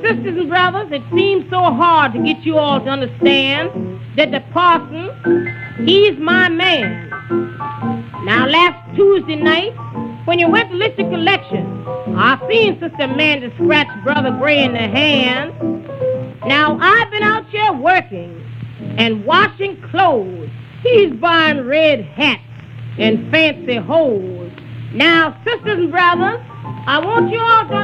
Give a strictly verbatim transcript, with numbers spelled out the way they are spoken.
sisters and brothers, it seems so hard to get you all to understand that the parson, he's my man. Now, last Tuesday night, when you went to list your collection, I seen Sister Amanda scratch Brother Gray in the hand. Now, I've been out here working and washing clothes. He's buying red hats and fancy hose. Now, sisters and brothers, I want you all to